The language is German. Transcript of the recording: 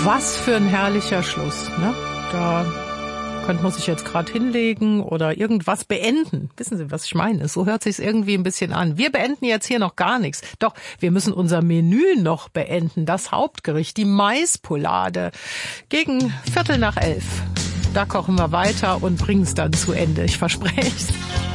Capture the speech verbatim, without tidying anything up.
Was für ein herrlicher Schluss, ne? Da könnte man sich jetzt gerade hinlegen oder irgendwas beenden. Wissen Sie, was ich meine? So hört sich's irgendwie ein bisschen an. Wir beenden jetzt hier noch gar nichts. Doch, wir müssen unser Menü noch beenden. Das Hauptgericht, die Maispoulade. Gegen Viertel nach elf. Da kochen wir weiter und bringen es dann zu Ende. Ich verspreche es.